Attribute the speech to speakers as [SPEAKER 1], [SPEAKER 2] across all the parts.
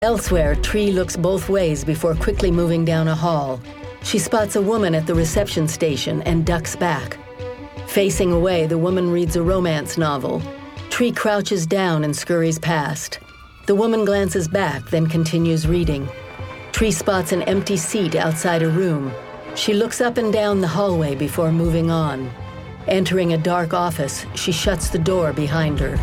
[SPEAKER 1] Elsewhere, Tree looks both ways before quickly moving down a hall. She spots a woman at the reception station and ducks back. Facing away, the woman reads a romance novel. Tree crouches down and scurries past. The woman glances back, then continues reading. Tree spots an empty seat outside a room. She looks up and down the hallway before moving on. Entering a dark office, she shuts the door behind her.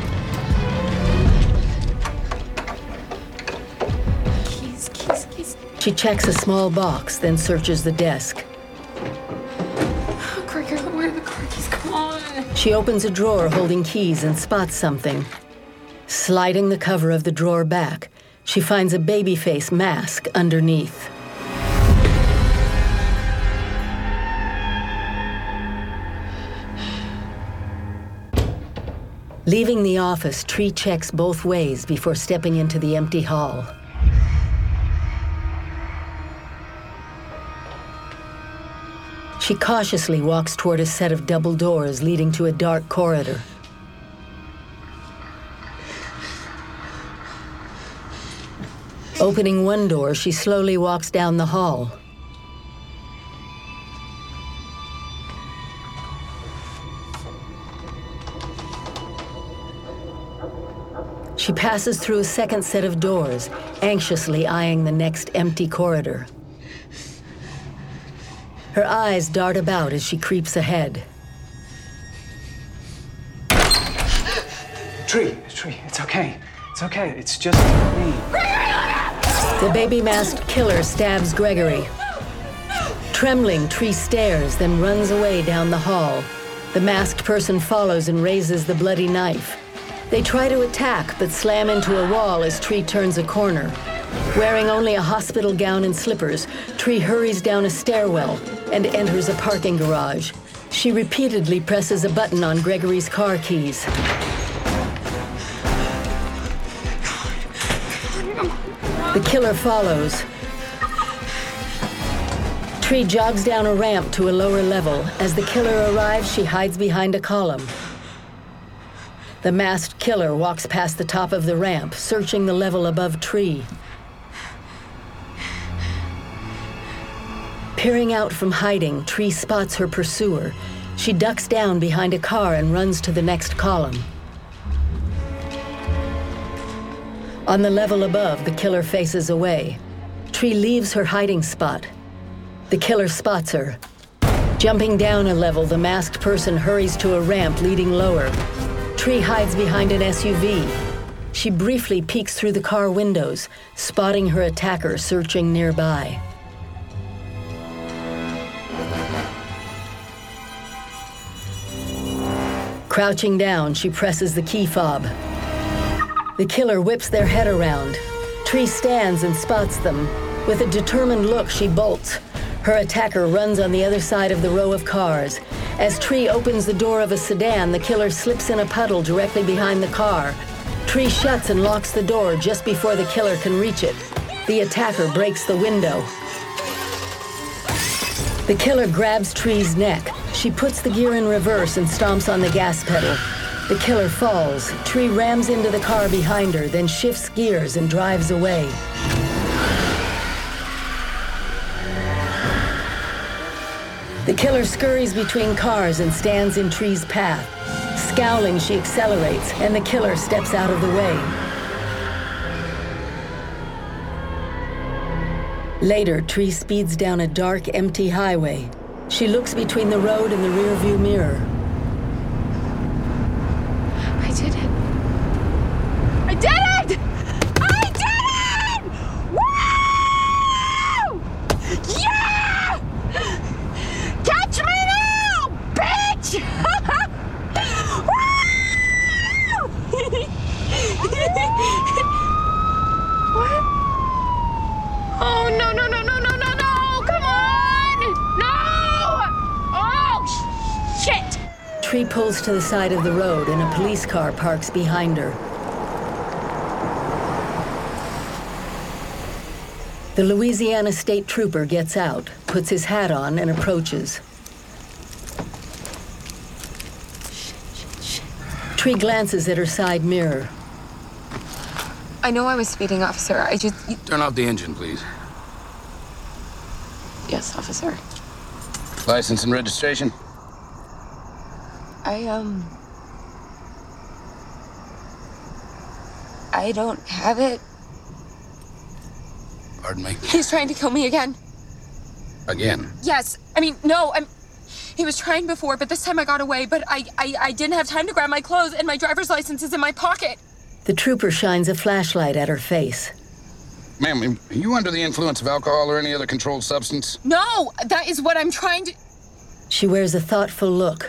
[SPEAKER 2] Keys.
[SPEAKER 1] She checks a small box, then searches the desk.
[SPEAKER 2] Gregor, where are the car keys? Come on.
[SPEAKER 1] She opens a drawer holding keys and spots something. Sliding the cover of the drawer back, she finds a baby face mask underneath. Leaving the office, Tree checks both ways before stepping into the empty hall. She cautiously walks toward a set of double doors leading to a dark corridor. Opening one door, she slowly walks down the hall. She passes through a second set of doors, anxiously eyeing the next empty corridor. Her eyes dart about as she creeps ahead.
[SPEAKER 3] Tree, it's okay. It's okay, it's just me.
[SPEAKER 1] The baby-masked killer stabs Gregory. Trembling, Tree stares, then runs away down the hall. The masked person follows and raises the bloody knife. They try to attack, but slam into a wall as Tree turns a corner. Wearing only a hospital gown and slippers, Tree hurries down a stairwell and enters a parking garage. She repeatedly presses a button on Gregory's car keys. The killer follows. Tree jogs down a ramp to a lower level. As the killer arrives, she hides behind a column. The masked killer walks past the top of the ramp, searching the level above Tree. Peering out from hiding, Tree spots her pursuer. She ducks down behind a car and runs to the next column. On the level above, the killer faces away. Tree leaves her hiding spot. The killer spots her. Jumping down a level, the masked person hurries to a ramp leading lower. Tree hides behind an SUV. She briefly peeks through the car windows, spotting her attacker searching nearby. Crouching down, she presses the key fob. The killer whips their head around. Tree stands and spots them. With a determined look, she bolts. Her attacker runs on the other side of the row of cars. As Tree opens the door of a sedan, the killer slips in a puddle directly behind the car. Tree shuts and locks the door just before the killer can reach it. The attacker breaks the window. The killer grabs Tree's neck. She puts the gear in reverse and stomps on the gas pedal. The killer falls. Tree rams into the car behind her, then shifts gears and drives away. The killer scurries between cars and stands in Tree's path. Scowling, she accelerates, and the killer steps out of the way. Later, Tree speeds down a dark, empty highway. She looks between the road and the rearview mirror.
[SPEAKER 2] I did it! I did it! I did it! Woo! Yeah! Catch me now, bitch! What? Oh, no, come on! No! Oh, shit!
[SPEAKER 1] Tree pulls to the side of the road and a police car parks behind her. The Louisiana State Trooper gets out, puts his hat on, and approaches. Tree glances at her side mirror.
[SPEAKER 2] I know I was speeding, officer.
[SPEAKER 4] Turn off the engine, please.
[SPEAKER 2] Yes, officer.
[SPEAKER 4] License and registration?
[SPEAKER 2] I don't have it.
[SPEAKER 4] Pardon me?
[SPEAKER 2] He's trying to kill me again.
[SPEAKER 4] Again?
[SPEAKER 2] Yes. I mean, no, he was trying before, but this time I got away. But I didn't have time to grab my clothes, and my driver's license is in my pocket.
[SPEAKER 1] The trooper shines a flashlight at her face.
[SPEAKER 4] Ma'am, are you under the influence of alcohol or any other controlled substance?
[SPEAKER 2] No, that is what I'm trying to...
[SPEAKER 1] She wears a thoughtful look.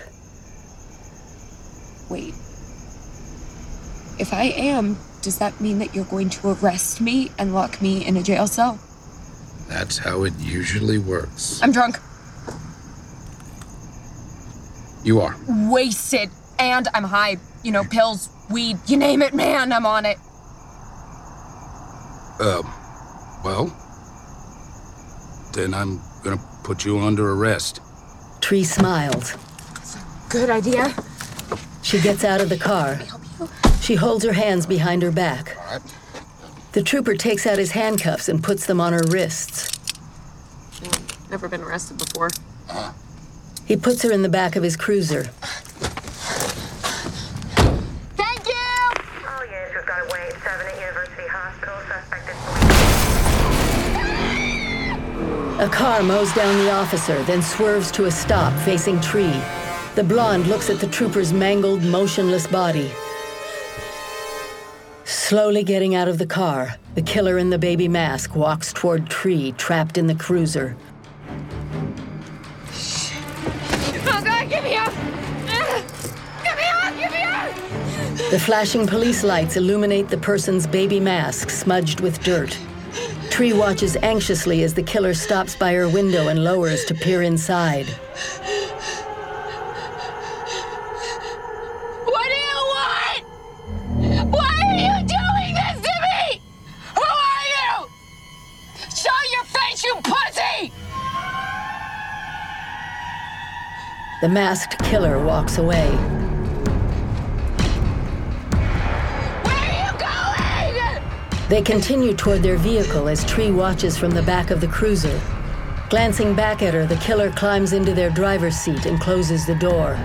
[SPEAKER 2] Wait. If I am, does that mean that you're going to arrest me and lock me in a jail cell?
[SPEAKER 4] That's how it usually works.
[SPEAKER 2] I'm drunk.
[SPEAKER 4] You are.
[SPEAKER 2] Wasted. And I'm high. You know, pills, weed, you name it, man, I'm on it.
[SPEAKER 4] Well, then I'm gonna put you under arrest.
[SPEAKER 1] Tree smiles.
[SPEAKER 2] Good idea.
[SPEAKER 1] She gets out of the car. She holds her hands behind her back.
[SPEAKER 4] All right.
[SPEAKER 1] The trooper takes out his handcuffs and puts them on her wrists.
[SPEAKER 2] Never been arrested before.
[SPEAKER 1] He puts her in the back of his cruiser.
[SPEAKER 2] Thank you!
[SPEAKER 5] All units, we've got a Wayne 7 at University Hospital. Suspect is...
[SPEAKER 1] A car mows down the officer, then swerves to a stop facing Tree. The blonde looks at the trooper's mangled, motionless body. Slowly getting out of the car, the killer in the baby mask walks toward Tree, trapped in the cruiser.
[SPEAKER 2] Oh, God, get me out! Get me out! Get me out!
[SPEAKER 1] The flashing police lights illuminate the person's baby mask, smudged with dirt. Tree watches anxiously as the killer stops by her window and lowers to peer inside.
[SPEAKER 2] What do you want? Why are you doing this to me? Who are you? Show your face, you pussy!
[SPEAKER 1] The masked killer walks away.
[SPEAKER 2] Where are you going?
[SPEAKER 1] They continue toward their vehicle as Tree watches from the back of the cruiser. Glancing back at her, the killer climbs into their driver's seat and closes the door.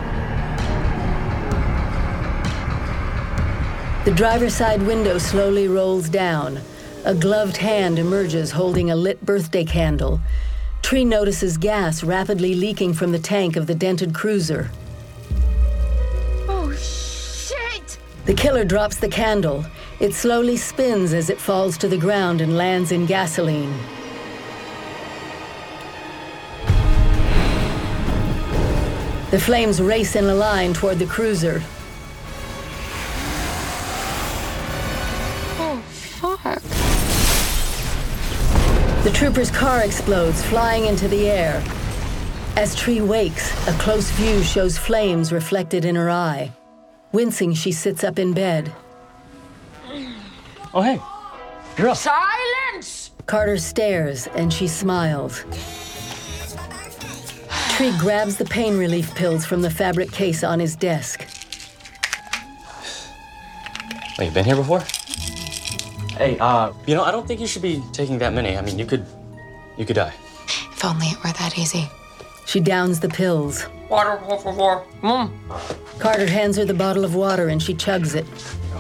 [SPEAKER 1] The driver's side window slowly rolls down. A gloved hand emerges holding a lit birthday candle. Tree notices gas rapidly leaking from the tank of the dented cruiser.
[SPEAKER 2] Oh, shit!
[SPEAKER 1] The killer drops the candle. It slowly spins as it falls to the ground and lands in gasoline. The flames race in a line toward the cruiser.
[SPEAKER 2] Oh, fuck.
[SPEAKER 1] The trooper's car explodes, flying into the air. As Tree wakes, a close view shows flames reflected in her eye. Wincing, she sits up in bed.
[SPEAKER 3] Oh, hey. You're up.
[SPEAKER 2] Silence!
[SPEAKER 1] Carter stares, and she smiles. Tree grabs the pain relief pills from the fabric case on his desk.
[SPEAKER 6] Wait, you been here before?
[SPEAKER 3] Hey,
[SPEAKER 6] You know, I don't think you should be taking that many. I mean, you could die.
[SPEAKER 2] If only it were that easy.
[SPEAKER 1] She downs the pills.
[SPEAKER 2] Water, por favor.
[SPEAKER 1] Carter hands her the bottle of water, and she chugs it.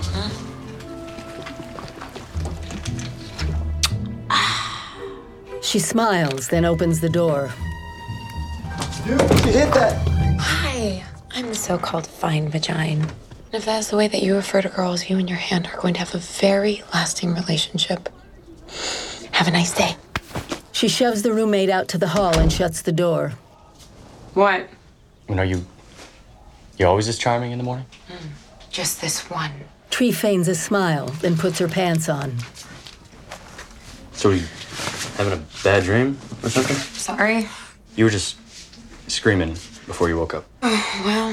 [SPEAKER 1] She smiles, then opens the door.
[SPEAKER 7] Dude, you hit that.
[SPEAKER 8] Hi, I'm the so-called fine vagina. And if that's the way that you refer to girls, you and your hand are going to have a very lasting relationship. Have a nice day.
[SPEAKER 1] She shoves the roommate out to the hall and shuts the door.
[SPEAKER 2] What?
[SPEAKER 6] I mean, are you always this charming in the morning?
[SPEAKER 8] Just this one.
[SPEAKER 1] Tree feigns a smile, then puts her pants on.
[SPEAKER 6] So were you having a bad dream or something?
[SPEAKER 8] Sorry.
[SPEAKER 6] You were just screaming before you woke up.
[SPEAKER 8] Well,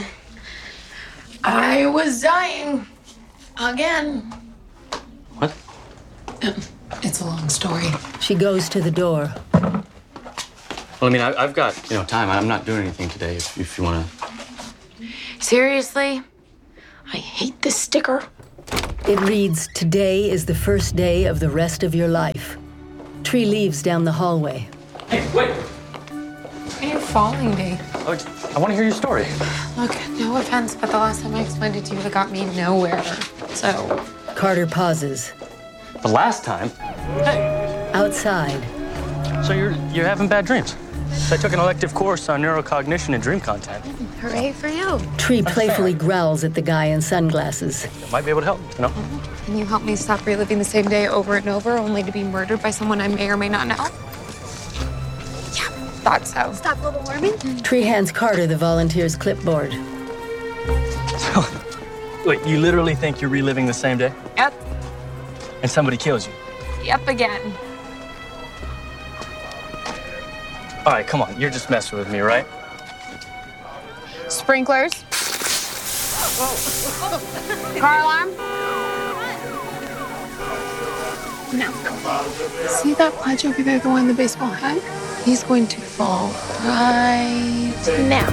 [SPEAKER 8] I was dying. Again.
[SPEAKER 6] What?
[SPEAKER 8] It's a long story.
[SPEAKER 1] She goes to the door.
[SPEAKER 6] Well, I mean, I've got, time. I'm not doing anything today if you want to.
[SPEAKER 8] Seriously? I hate this sticker.
[SPEAKER 1] It reads, "Today is the first day of the rest of your life." Tree leaves down the hallway.
[SPEAKER 6] Hey, wait!
[SPEAKER 8] Why are you following me?
[SPEAKER 6] Oh, I want to hear your story.
[SPEAKER 8] Look, no offense, but the last time I explained it to you, it got me nowhere. So,
[SPEAKER 1] Carter pauses.
[SPEAKER 6] The last time?
[SPEAKER 1] Outside,
[SPEAKER 6] So you're having bad dreams. So I took an elective course on neurocognition and dream content.
[SPEAKER 8] hooray for you.
[SPEAKER 1] Tree playfully growls at the guy in sunglasses.
[SPEAKER 6] It might be able to help, you know?
[SPEAKER 8] Can you help me stop reliving the same day over and over, only to be murdered by someone I may or may not know? Yeah, thought so.
[SPEAKER 9] Stop global warming?
[SPEAKER 1] Tree hands Carter the volunteer's clipboard.
[SPEAKER 6] So, wait, you literally think you're reliving the same day?
[SPEAKER 8] Yep,
[SPEAKER 6] And somebody kills you?
[SPEAKER 8] yep again.
[SPEAKER 6] All right, come on. You're just messing with me, right?
[SPEAKER 8] Sprinklers. Car alarm. Now, see that pledge over there, the one in the baseball hat? He's going to fall right now.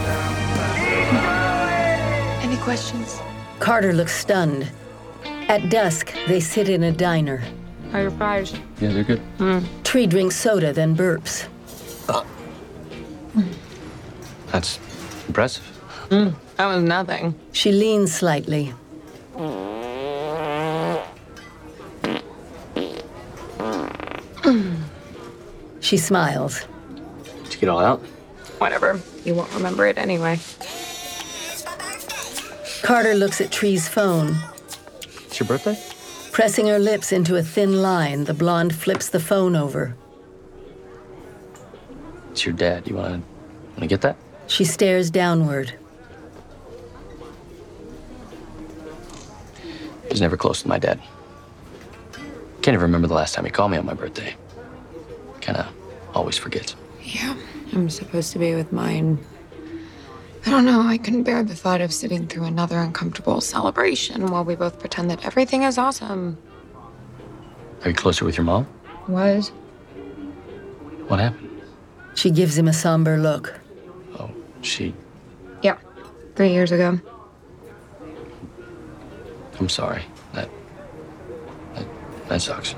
[SPEAKER 8] Any questions?
[SPEAKER 1] Carter looks stunned. At dusk, they sit in a diner.
[SPEAKER 8] Are you surprised?
[SPEAKER 6] Yeah, they're good.
[SPEAKER 1] Tree drinks soda, then burps.
[SPEAKER 6] That's impressive.
[SPEAKER 8] That was nothing.
[SPEAKER 1] She leans slightly. She smiles.
[SPEAKER 6] Did you get all out?
[SPEAKER 8] Whatever. You won't remember it anyway.
[SPEAKER 1] Carter looks at Tree's phone.
[SPEAKER 6] It's your birthday?
[SPEAKER 1] Pressing her lips into a thin line, the blonde flips the phone over.
[SPEAKER 6] It's your dad. You wanna get that?
[SPEAKER 1] She stares downward.
[SPEAKER 6] He's never close to my dad. Can't even remember the last time he called me on my birthday. Kinda always forgets.
[SPEAKER 8] Yeah, I'm supposed to be with mine. I don't know, I couldn't bear the thought of sitting through another uncomfortable celebration while we both pretend that everything is awesome.
[SPEAKER 6] Are you closer with your mom?
[SPEAKER 8] Was?
[SPEAKER 6] What happened?
[SPEAKER 1] She gives him a somber look.
[SPEAKER 6] Oh, she...
[SPEAKER 8] Yeah, 3 years ago.
[SPEAKER 6] I'm sorry. That sucks.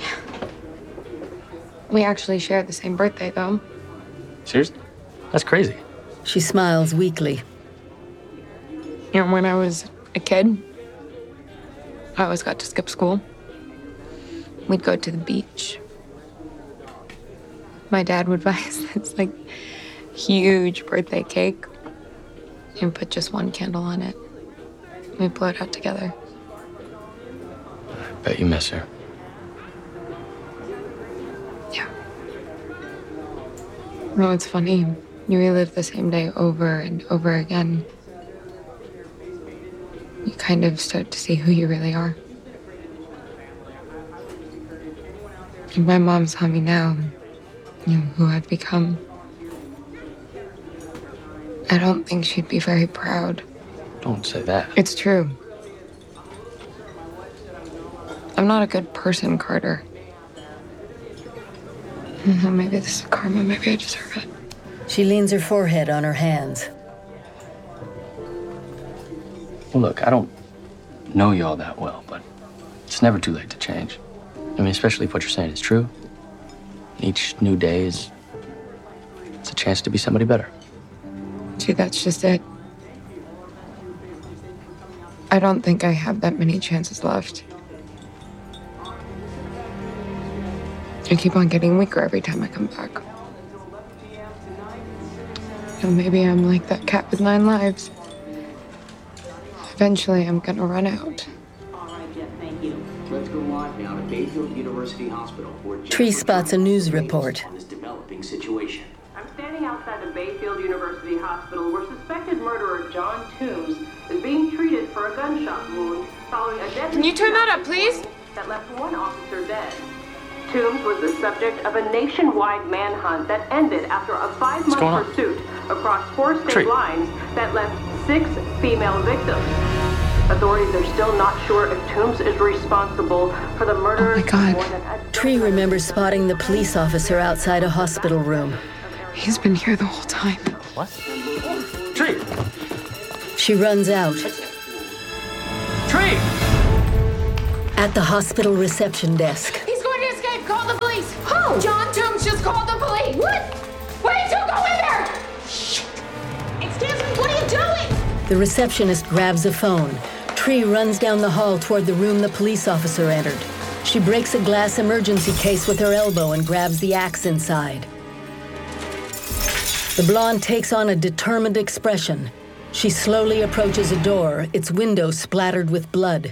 [SPEAKER 8] We actually shared the same birthday, though.
[SPEAKER 6] Seriously? That's crazy.
[SPEAKER 1] She smiles weakly.
[SPEAKER 8] You know, when I was a kid, I always got to skip school. We'd go to the beach. My dad would buy us this, like, huge birthday cake and put just one candle on it. We'd blow it out together.
[SPEAKER 6] I bet you miss her.
[SPEAKER 8] Yeah. No, it's funny. You relive the same day over and over again. You kind of start to see who you really are. If my mom saw me now, you know, who I've become, I don't think she'd be very proud.
[SPEAKER 6] Don't say that.
[SPEAKER 8] It's true. I'm not a good person, Carter. Maybe this is karma. Maybe I deserve it.
[SPEAKER 1] She leans her forehead on her hands.
[SPEAKER 6] Well, look, I don't know you all that well, but it's never too late to change. I mean, especially if what you're saying is true. Each new day it's a chance to be somebody better.
[SPEAKER 8] See, that's just it. I don't think I have that many chances left. I keep on getting weaker every time I come back. And maybe I'm like that cat with 9 lives. Eventually, I'm gonna run out.
[SPEAKER 10] All right, Jeff, thank you. Let's go on now to Bayfield University Hospital.
[SPEAKER 1] Tree spots a news report.
[SPEAKER 10] On this developing situation.
[SPEAKER 5] I'm standing outside the Bayfield University Hospital where suspected murderer John Toombs is being treated for a gunshot wound following a deadly...
[SPEAKER 8] Can you turn that up, please?
[SPEAKER 5] ...that left one officer dead. Toombs was the subject of a nationwide manhunt that ended after a 5-month pursuit across 4 state
[SPEAKER 6] Tree.
[SPEAKER 5] lines that left 6 female victims. Authorities are still not sure if Toombs is responsible for the murder.
[SPEAKER 8] Oh my God.
[SPEAKER 1] Tree remembers spotting the police officer outside a hospital room.
[SPEAKER 8] He's been here the whole time.
[SPEAKER 6] What? Tree!
[SPEAKER 1] She runs out.
[SPEAKER 6] Tree!
[SPEAKER 1] At the hospital reception desk,
[SPEAKER 2] He's going to escape. Call the police. Who? John Toombs just called the police. What? Wait, don't go in there. Excuse me, what are you doing?
[SPEAKER 1] the receptionist grabs a phone. Tree runs down the hall toward the room the police officer entered. She breaks a glass emergency case with her elbow and grabs the axe inside. The blonde takes on a determined expression. She slowly approaches a door, its window splattered with blood.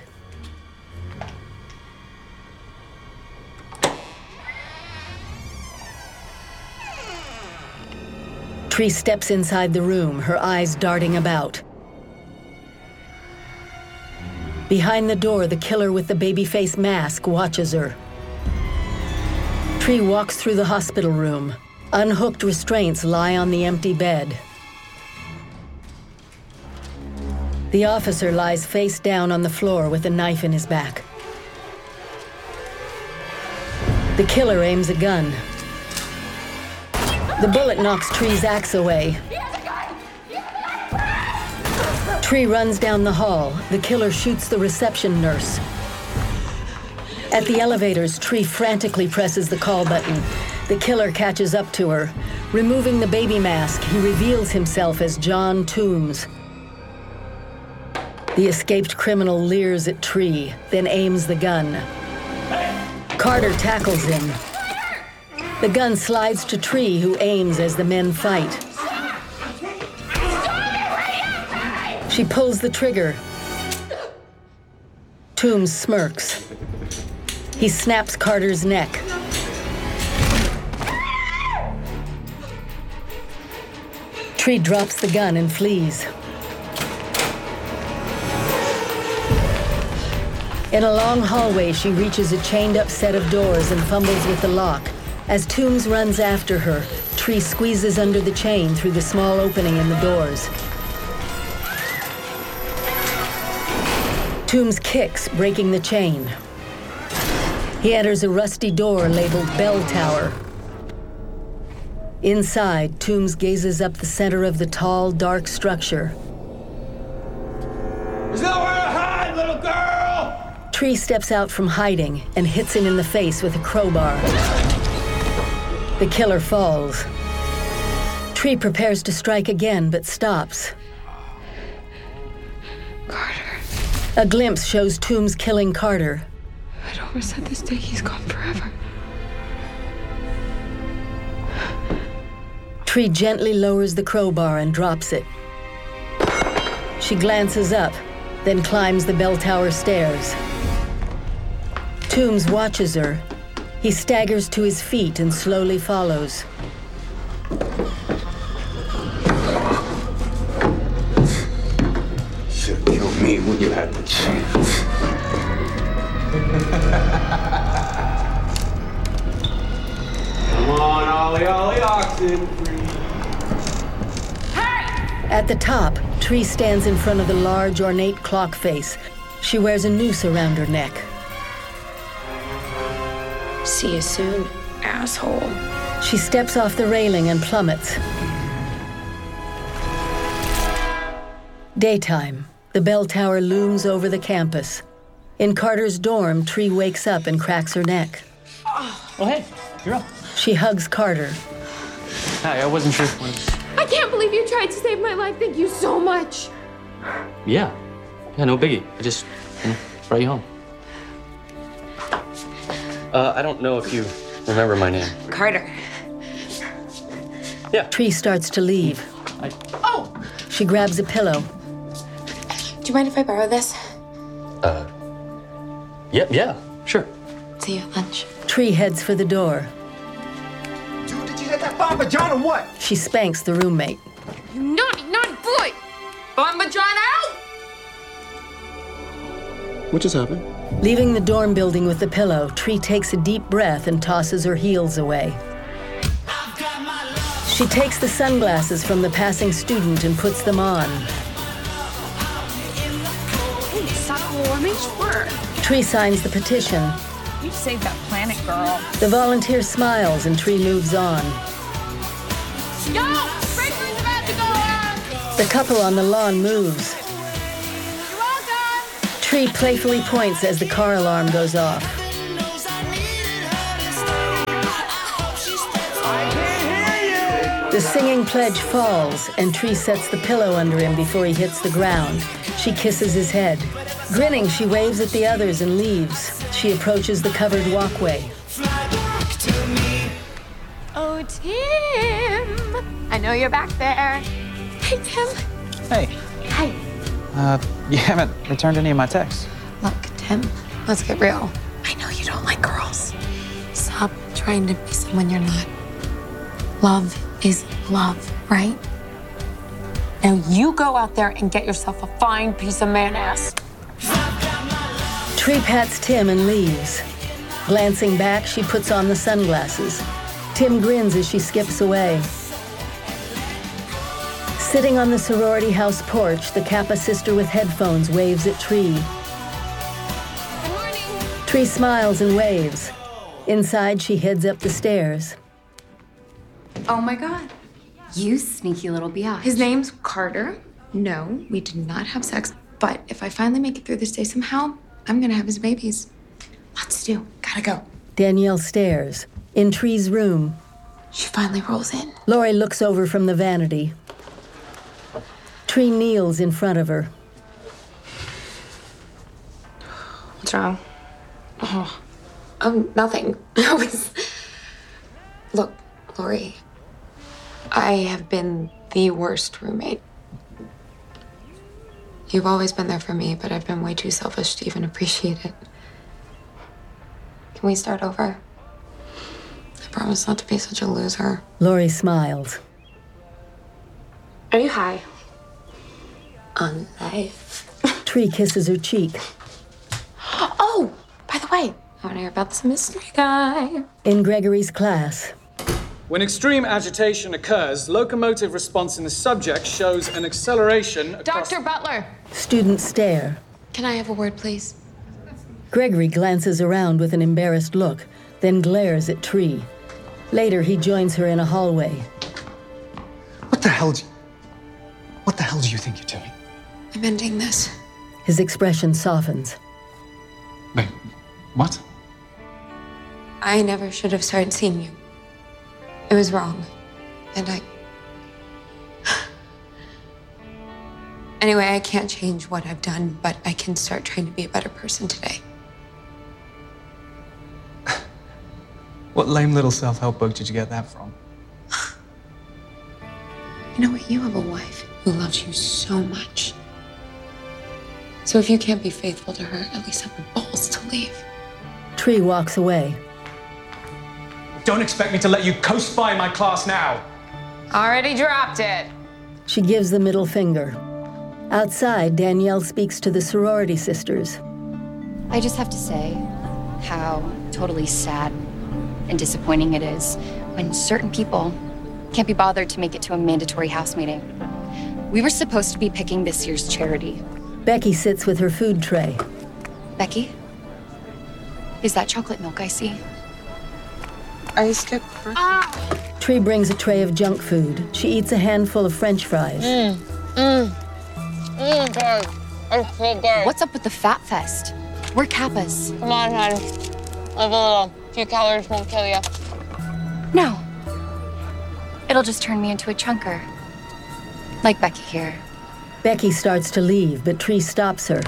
[SPEAKER 1] Tree steps inside the room, her eyes darting about. Behind the door, the killer with the baby-face mask watches her. Tree walks through the hospital room. Unhooked restraints lie on the empty bed. The officer lies face down on the floor with a knife in his back. The killer aims a gun. The bullet knocks Tree's axe away. Tree runs down the hall. The killer shoots the reception nurse. At the elevators, Tree frantically presses the call button. The killer catches up to her. Removing the baby mask, he reveals himself as John Toombs. The escaped criminal leers at Tree, then aims the gun. Carter tackles him. The gun slides to Tree, who aims as the men fight. She pulls the trigger. Toombs smirks. He snaps Carter's neck. Tree drops the gun and flees. In a long hallway, she reaches a chained-up set of doors and fumbles with the lock. As Toombs runs after her, Tree squeezes under the chain through the small opening in the doors. Toombs kicks, breaking the chain. He enters a rusty door labeled Bell Tower. Inside, Toombs gazes up the center of the tall, dark structure.
[SPEAKER 7] There's nowhere to hide, little girl!
[SPEAKER 1] Tree steps out from hiding and hits him in the face with a crowbar. The killer falls. Tree prepares to strike again, but stops.
[SPEAKER 8] Carter.
[SPEAKER 1] A glimpse shows Toombs killing Carter.
[SPEAKER 8] I'd always said this day he's gone forever.
[SPEAKER 1] Tree gently lowers the crowbar and drops it. She glances up, then climbs the bell tower stairs. Toombs watches her. He staggers to his feet and slowly follows.
[SPEAKER 7] Should've killed me when you had the chance. Come on, Ollie, oxen free.
[SPEAKER 1] At the top, Tree stands in front of the large, ornate clock face. She wears a noose around her neck.
[SPEAKER 8] See you soon, asshole.
[SPEAKER 1] She steps off the railing and plummets. Daytime. The bell tower looms over the campus. In Carter's dorm, Tree wakes up and cracks her neck.
[SPEAKER 6] Oh, hey, you're up.
[SPEAKER 1] She hugs Carter.
[SPEAKER 6] Hi, I wasn't sure.
[SPEAKER 2] I can't believe you tried to save my life. Thank you so much.
[SPEAKER 6] Yeah, no biggie. I just brought you home. I don't know if you remember my name.
[SPEAKER 8] Carter.
[SPEAKER 6] Yeah.
[SPEAKER 1] Tree starts to leave.
[SPEAKER 2] Oh!
[SPEAKER 1] She grabs a pillow.
[SPEAKER 8] Do you mind if I borrow this?
[SPEAKER 6] Yeah, sure.
[SPEAKER 8] See you at lunch.
[SPEAKER 1] Tree heads for the door.
[SPEAKER 7] Dude, did you get that Bomba John or what?
[SPEAKER 1] She spanks the roommate.
[SPEAKER 2] You naughty boy! Bomb vagina out!
[SPEAKER 7] What just happened?
[SPEAKER 1] Leaving the dorm building with the pillow, Tree takes a deep breath and tosses her heels away. She takes the sunglasses from the passing student and puts them on.
[SPEAKER 2] Hey, suck warming? Sure.
[SPEAKER 1] Tree signs the petition.
[SPEAKER 2] You saved that planet, girl.
[SPEAKER 1] The volunteer smiles and Tree moves on.
[SPEAKER 2] Yo! Breaker's about to go on!
[SPEAKER 1] The couple on the lawn moves.
[SPEAKER 2] You're welcome!
[SPEAKER 1] Tree playfully points as the car alarm goes off. The singing pledge falls, and Tree sets the pillow under him before he hits the ground. She kisses his head. Grinning, she waves at the others and leaves. She approaches the covered walkway.
[SPEAKER 8] Oh, Tim! I know you're back there. Hey, Tim.
[SPEAKER 3] Hey.
[SPEAKER 8] Hi.
[SPEAKER 3] You haven't returned any of my texts.
[SPEAKER 8] Look, Tim, let's get real. I know you don't like girls. Stop trying to be someone you're not. Love is love, right? Now you go out there and get yourself a fine piece of man-ass.
[SPEAKER 1] Tree pats Tim and leaves. Glancing back, she puts on the sunglasses. Tim grins as she skips away. Sitting on the sorority house porch, the Kappa sister with headphones waves at Tree.
[SPEAKER 8] Good morning.
[SPEAKER 1] Tree smiles and waves. Inside, she heads up the stairs.
[SPEAKER 9] Oh my God. You sneaky little biatch.
[SPEAKER 8] His name's Carter. No, we did not have sex. But if I finally make it through this day somehow, I'm gonna have his babies. Lots to do. Gotta go.
[SPEAKER 1] Danielle stares. In Tree's room,
[SPEAKER 8] She finally rolls in.
[SPEAKER 1] Lori looks over from the vanity. Tree kneels in front of her.
[SPEAKER 8] What's wrong? Oh, nothing. Look, Lori, I have been the worst roommate. You've always been there for me, but I've been way too selfish to even appreciate it. Can we start over? I promise not to be such a loser.
[SPEAKER 1] Lori smiles.
[SPEAKER 8] Are you high? On life.
[SPEAKER 1] Tree kisses her cheek.
[SPEAKER 8] Oh, by the way, I want to hear about this mystery guy.
[SPEAKER 1] In Gregory's class,
[SPEAKER 3] When extreme agitation occurs, locomotive response in the subject shows an acceleration across...
[SPEAKER 8] Dr. Butler,
[SPEAKER 1] students stare.
[SPEAKER 8] can I have a word, please?
[SPEAKER 1] Gregory glances around with an embarrassed look, then glares at Tree. Later, he joins her in a hallway.
[SPEAKER 7] What the hell do you think you're doing?
[SPEAKER 8] I'm ending this.
[SPEAKER 1] His expression softens.
[SPEAKER 7] Wait, what?
[SPEAKER 8] I never should have started seeing you. It was wrong. And Anyway, I can't change what I've done, but I can start trying to be a better person today.
[SPEAKER 3] What lame little self-help book did you get that from?
[SPEAKER 8] You know what? You have a wife who loves you so much. So if you can't be faithful to her, at least have the balls to leave.
[SPEAKER 1] Tree walks away.
[SPEAKER 3] Don't expect me to let you coast by my class now.
[SPEAKER 8] Already dropped it.
[SPEAKER 1] She gives the middle finger. Outside, Danielle speaks to the sorority sisters.
[SPEAKER 9] I just have to say how totally sad and disappointing it is when certain people can't be bothered to make it to a mandatory house meeting. We were supposed to be picking this year's charity.
[SPEAKER 1] Becky sits with her food tray.
[SPEAKER 9] Becky? Is that chocolate milk I see?
[SPEAKER 8] I skipped
[SPEAKER 1] Tree brings a tray of junk food. She eats a handful of French fries.
[SPEAKER 8] God. I'm so good.
[SPEAKER 9] What's up with the fat fest? We're Kappas.
[SPEAKER 8] Come on, hon. Live a little. A few calories won't kill you.
[SPEAKER 9] No. It'll just turn me into a chunker. Like Becky here.
[SPEAKER 1] Becky starts to leave, but Tree stops her.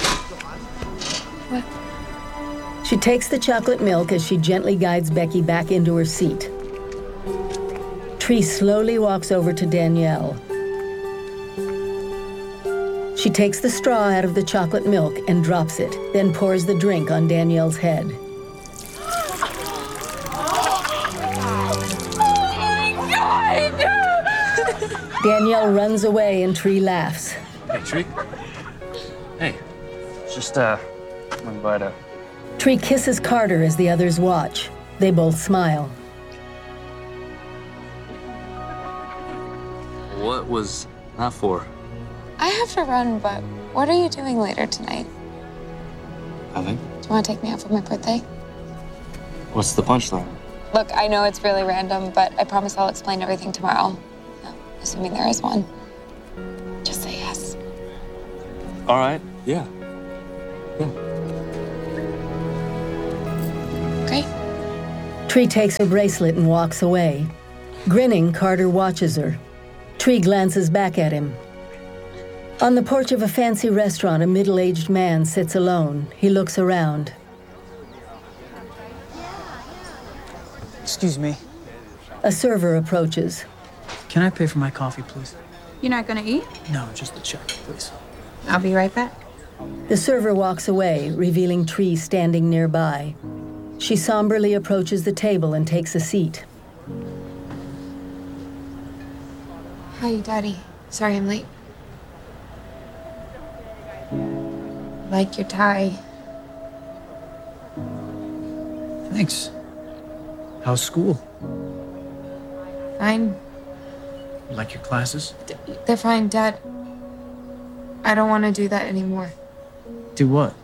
[SPEAKER 9] What?
[SPEAKER 1] She takes the chocolate milk as she gently guides Becky back into her seat. Tree slowly walks over to Danielle. She takes the straw out of the chocolate milk and drops it, then pours the drink on Danielle's head. Danielle runs away and Tree laughs.
[SPEAKER 6] Hey, Tree. Hey. Just, I'm glad to...
[SPEAKER 1] Tree kisses Carter as the others watch. They both smile.
[SPEAKER 6] What was that for?
[SPEAKER 8] I have to run, but what are you doing later tonight?
[SPEAKER 6] Nothing.
[SPEAKER 8] Do you want to take me out for my birthday?
[SPEAKER 6] What's the punchline?
[SPEAKER 8] Look, I know it's really random, but I promise I'll explain everything tomorrow. Assuming there is one. Just say yes.
[SPEAKER 6] All right, yeah.
[SPEAKER 8] Great.
[SPEAKER 1] Tree takes her bracelet and walks away. Grinning, Carter watches her. Tree glances back at him. On the porch of a fancy restaurant, a middle-aged man sits alone. He looks around.
[SPEAKER 11] Excuse me.
[SPEAKER 1] A server approaches.
[SPEAKER 11] Can I pay for my coffee, please?
[SPEAKER 12] You're not gonna eat?
[SPEAKER 11] No, just the check, please.
[SPEAKER 12] I'll be right back.
[SPEAKER 1] The server walks away, revealing Tree standing nearby. She somberly approaches the table and takes a seat.
[SPEAKER 8] Hi, Daddy. Sorry I'm late. Like your tie.
[SPEAKER 11] Thanks. How's school?
[SPEAKER 8] Fine.
[SPEAKER 11] Like your classes?
[SPEAKER 8] They're fine, Dad. I don't want to do that anymore.
[SPEAKER 11] Do what?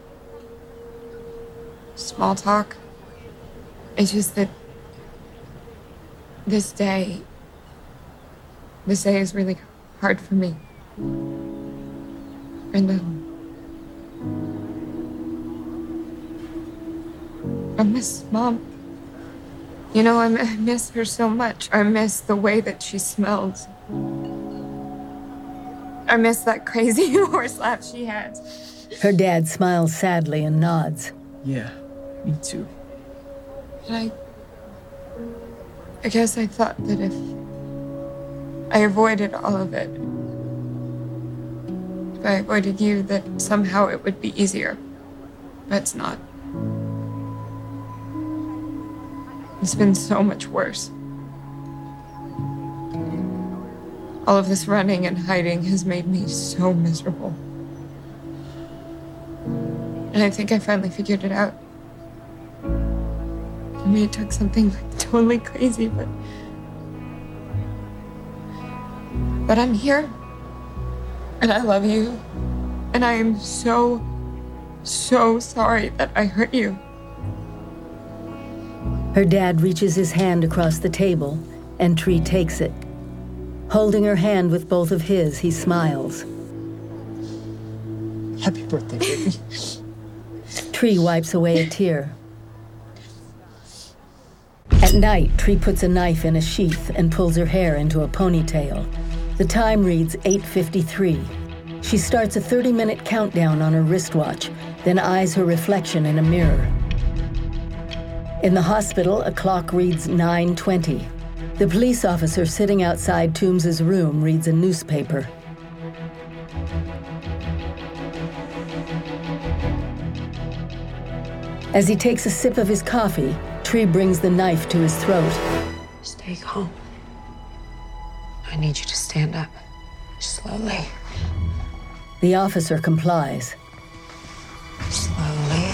[SPEAKER 8] Small talk. It's just that this day is really hard for me. And I miss Mom. You know, I miss her so much. I miss the way that she smells. I miss that crazy horse laugh she had.
[SPEAKER 1] Her dad smiles sadly and nods.
[SPEAKER 11] Yeah, me too.
[SPEAKER 8] And I guess I thought that if I avoided all of it, if I avoided you, that somehow it would be easier. But it's not. It's been so much worse. All of this running and hiding has made me so miserable. And I think I finally figured it out. I mean, it took something like totally crazy, but I'm here. And I love you. And I am so sorry that I hurt you.
[SPEAKER 1] Her dad reaches his hand across the table, and Tree takes it. Holding her hand with both of his, he smiles.
[SPEAKER 11] Happy birthday, baby.
[SPEAKER 1] Tree wipes away a tear. At night, Tree puts a knife in a sheath and pulls her hair into a ponytail. The time reads 8:53. She starts a 30-minute countdown on her wristwatch, then eyes her reflection in a mirror. In the hospital, a clock reads 9:20. The police officer sitting outside Toombs' room reads a newspaper. As he takes a sip of his coffee, Tree brings the knife to his throat.
[SPEAKER 8] Stay calm. I need you to stand up. Slowly.
[SPEAKER 1] The officer complies.
[SPEAKER 8] Slowly.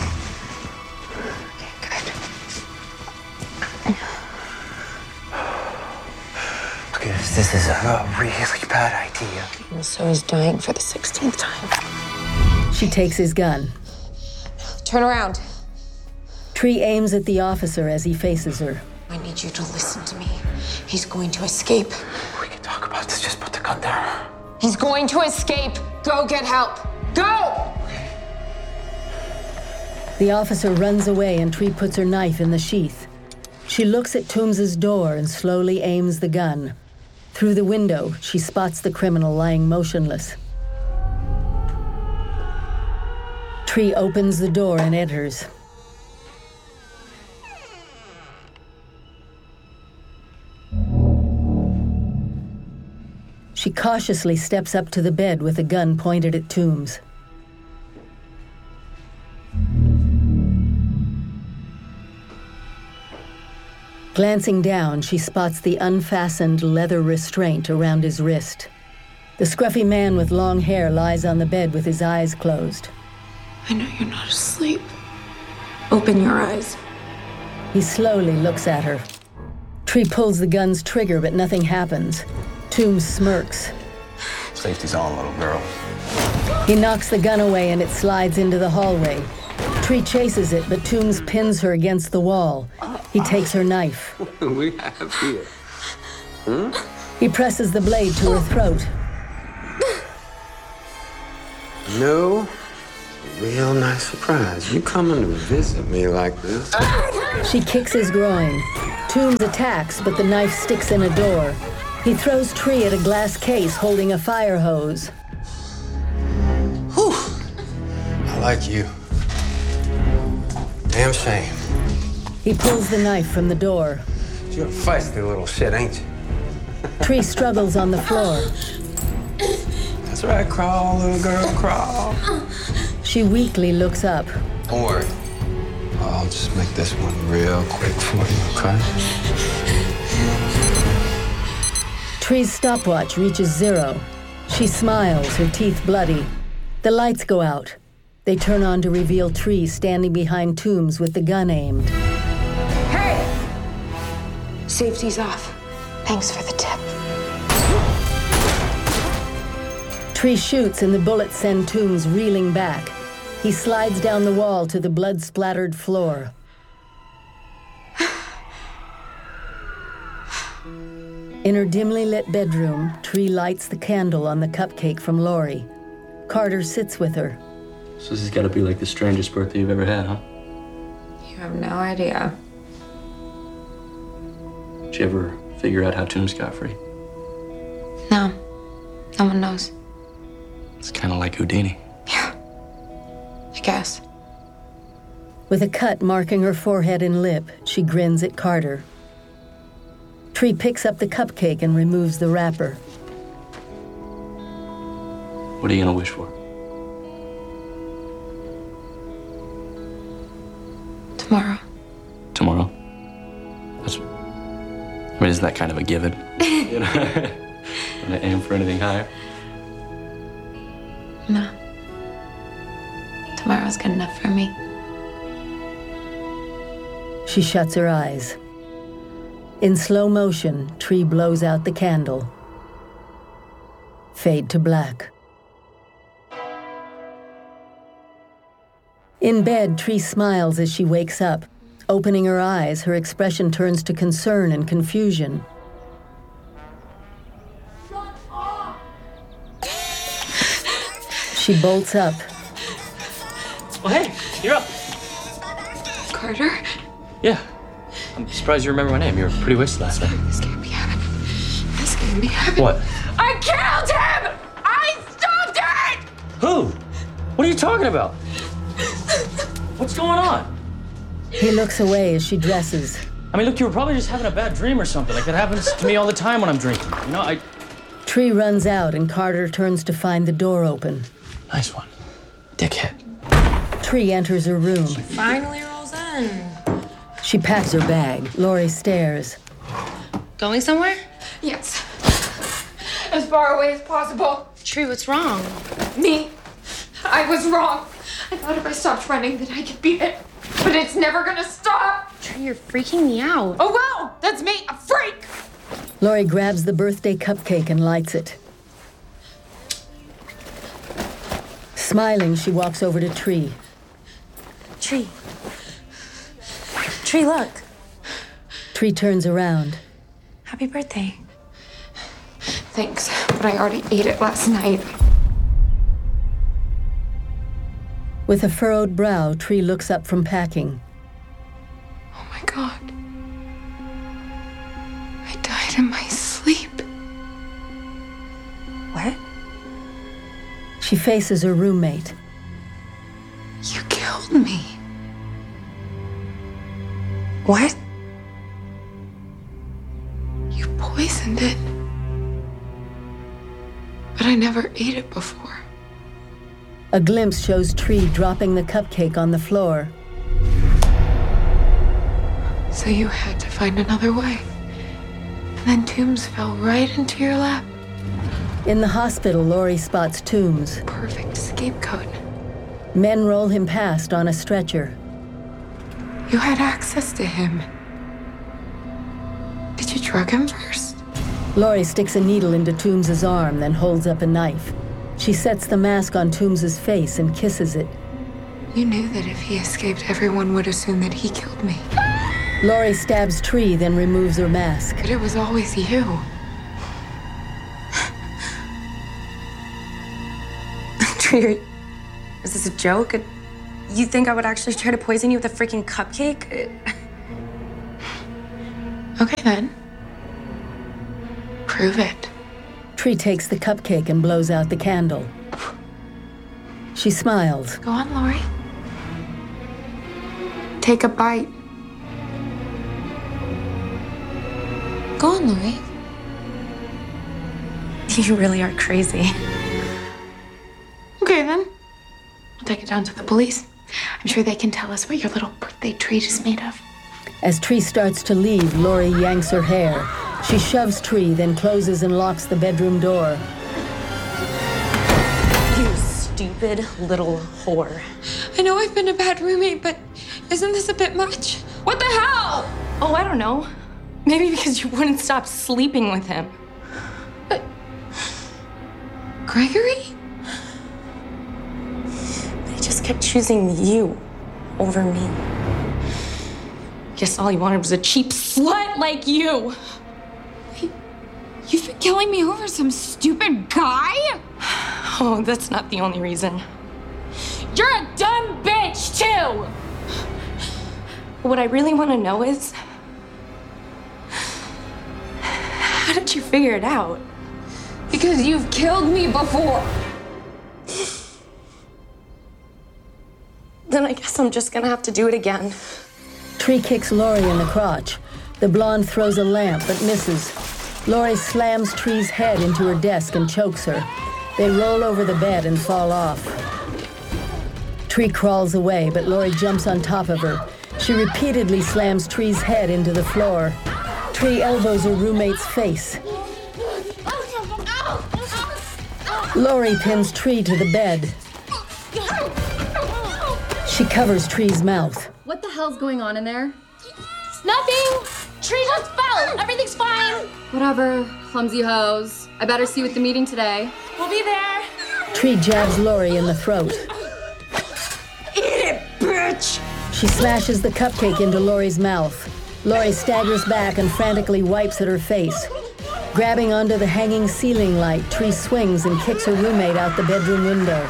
[SPEAKER 13] This is a really bad idea.
[SPEAKER 8] And so is dying for the 16th time.
[SPEAKER 1] She takes his gun.
[SPEAKER 8] Turn around.
[SPEAKER 1] Tree aims at the officer as he faces her.
[SPEAKER 8] I need you to listen to me. He's going to escape.
[SPEAKER 13] We can talk about this. Just put the gun down.
[SPEAKER 8] He's going to escape. Go get help. Go!
[SPEAKER 1] The officer runs away and Tree puts her knife in the sheath. She looks at Toombs' door and slowly aims the gun. Through the window, she spots the criminal lying motionless. Tree opens the door and enters. She cautiously steps up to the bed with a gun pointed at Toombs. Glancing down, she spots the unfastened leather restraint around his wrist. The scruffy man with long hair lies on the bed with his eyes closed.
[SPEAKER 8] I know you're not asleep. Open your eyes.
[SPEAKER 1] He slowly looks at her. Tree pulls the gun's trigger, but nothing happens. Toombs smirks.
[SPEAKER 4] Safety's on, little girl.
[SPEAKER 1] He knocks the gun away and it slides into the hallway. Tree chases it, but Toombs pins her against the wall. He takes her knife.
[SPEAKER 13] What do we have here?
[SPEAKER 1] He presses the blade to her throat.
[SPEAKER 13] No Real nice surprise. You coming to visit me like this?
[SPEAKER 1] She kicks his groin. Toombs attacks, but the knife sticks in a door. He throws Tree at a glass case holding a fire hose.
[SPEAKER 13] Whew. I like you. Damn shame.
[SPEAKER 1] He pulls the knife from the door.
[SPEAKER 13] You're a feisty little shit, ain't you?
[SPEAKER 1] Tree struggles on the floor.
[SPEAKER 13] That's right, crawl, little girl, crawl.
[SPEAKER 1] She weakly looks up.
[SPEAKER 13] Don't worry. I'll just make this one real quick for you, okay?
[SPEAKER 1] Tree's stopwatch reaches 0. She smiles, her teeth bloody. The lights go out. They turn on to reveal Tree standing behind Toombs with the gun aimed.
[SPEAKER 8] Hey! Safety's off. Thanks for the tip.
[SPEAKER 1] Tree shoots and the bullets send Toombs reeling back. He slides down the wall to the blood-splattered floor. In her dimly lit bedroom, Tree lights the candle on the cupcake from Lori. Carter sits with her.
[SPEAKER 6] So this has got to be like the strangest birthday you've ever had, huh?
[SPEAKER 12] You have no idea.
[SPEAKER 6] Did you ever figure out how Toombs got free?
[SPEAKER 8] No. No one knows.
[SPEAKER 6] It's kind of like Houdini.
[SPEAKER 8] I guess.
[SPEAKER 1] With a cut marking her forehead and lip, she grins at Carter. Tree picks up the cupcake and removes the wrapper.
[SPEAKER 6] What are you gonna wish for?
[SPEAKER 8] Tomorrow.
[SPEAKER 6] Tomorrow? I mean, is that kind of a given? You know? Gonna aim for anything higher?
[SPEAKER 8] No. Tomorrow's good enough for me.
[SPEAKER 1] She shuts her eyes. In slow motion, Tree blows out the candle. Fade to black. In bed, Tree smiles as she wakes up. Opening her eyes, her expression turns to concern and confusion. She bolts up.
[SPEAKER 6] Well, hey, you're up.
[SPEAKER 8] Carter?
[SPEAKER 6] Yeah. I'm surprised you remember my name. You were pretty wasted last night.
[SPEAKER 8] This can't be happening. This can't be happening.
[SPEAKER 6] What?
[SPEAKER 2] I killed him! I stopped it!
[SPEAKER 6] Who? What are you talking about? What's going on?
[SPEAKER 1] He looks away as she dresses.
[SPEAKER 6] I mean, look, you were probably just having a bad dream or something. Like, that happens to me all the time when I'm drinking. You know,
[SPEAKER 1] Tree runs out and Carter turns to find the door open.
[SPEAKER 6] Nice one. Dickhead.
[SPEAKER 1] Tree enters her room.
[SPEAKER 12] Finally rolls in.
[SPEAKER 1] She packs her bag. Lori stares.
[SPEAKER 12] Going somewhere?
[SPEAKER 2] Yes. As far away as possible.
[SPEAKER 12] Tree, what's wrong?
[SPEAKER 2] Me. I was wrong. I thought if I stopped running that I could beat it. But it's never gonna stop.
[SPEAKER 12] Tree, you're freaking me out.
[SPEAKER 2] Oh, well, that's me, a freak.
[SPEAKER 1] Lori grabs the birthday cupcake and lights it. Smiling, she walks over to Tree.
[SPEAKER 12] Tree. Tree, look.
[SPEAKER 1] Tree turns around.
[SPEAKER 12] Happy birthday.
[SPEAKER 2] Thanks, but I already ate it last night.
[SPEAKER 1] With a furrowed brow, Tree looks up from packing.
[SPEAKER 2] Oh my God. I died in my sleep.
[SPEAKER 12] What?
[SPEAKER 1] She faces her roommate.
[SPEAKER 2] You killed me.
[SPEAKER 12] What?
[SPEAKER 2] You poisoned it. But I never ate it before.
[SPEAKER 1] A glimpse shows Tree dropping the cupcake on the floor.
[SPEAKER 2] So you had to find another way. And then Toombs fell right into your lap.
[SPEAKER 1] In the hospital, Lori spots Toombs.
[SPEAKER 2] Perfect scapegoat.
[SPEAKER 1] Men roll him past on a stretcher.
[SPEAKER 2] You had access to him. Did you drug him first?
[SPEAKER 1] Lori sticks a needle into Toombs' arm, then holds up a knife. She sets the mask on Toombs' face and kisses it.
[SPEAKER 2] You knew that if he escaped, everyone would assume that he killed me.
[SPEAKER 1] Lori stabs Tree, then removes her mask.
[SPEAKER 2] But it was always you.
[SPEAKER 12] Tree, Is this a joke? You think I would actually try to poison you with a freaking cupcake?
[SPEAKER 8] Okay, then. Prove it.
[SPEAKER 1] Tree takes the cupcake and blows out the candle. She smiles.
[SPEAKER 8] Go on, Lori. Take a bite. Go on, Lori.
[SPEAKER 12] You really are crazy.
[SPEAKER 8] Okay, then. We'll take it down to the police. I'm sure they can tell us what your little birthday treat is made of.
[SPEAKER 1] As Tree starts to leave, Lori yanks her hair. She shoves Tree, then closes and locks the bedroom door.
[SPEAKER 12] You stupid little whore.
[SPEAKER 8] I know I've been a bad roommate, but isn't this a bit much? What the hell?
[SPEAKER 12] Oh, I don't know. Maybe because you wouldn't stop sleeping with him.
[SPEAKER 8] But Gregory?
[SPEAKER 12] He just kept choosing you over me. Guess all he wanted was a cheap slut like you.
[SPEAKER 8] You've been killing me over some stupid guy?
[SPEAKER 12] Oh, that's not the only reason.
[SPEAKER 8] You're a dumb bitch, too!
[SPEAKER 12] What I really want to know is, how did you figure it out?
[SPEAKER 8] Because you've killed me before.
[SPEAKER 12] Then I guess I'm just gonna have to do it again.
[SPEAKER 1] Tree kicks Lori in the crotch. The blonde throws a lamp but misses. Lori slams Tree's head into her desk and chokes her. They roll over the bed and fall off. Tree crawls away, but Lori jumps on top of her. She repeatedly slams Tree's head into the floor. Tree elbows her roommate's face. Lori pins Tree to the bed. She covers Tree's mouth.
[SPEAKER 9] What the hell's going on in there? Nothing! Tree just fell! Everything's fine! Whatever, clumsy hoes. I better see you at the meeting today.
[SPEAKER 12] We'll be there.
[SPEAKER 1] Tree jabs Lori in the throat.
[SPEAKER 12] Eat it, bitch!
[SPEAKER 1] She smashes the cupcake into Lori's mouth. Lori staggers back and frantically wipes at her face. Grabbing onto the hanging ceiling light, Tree swings and kicks her roommate out the bedroom window.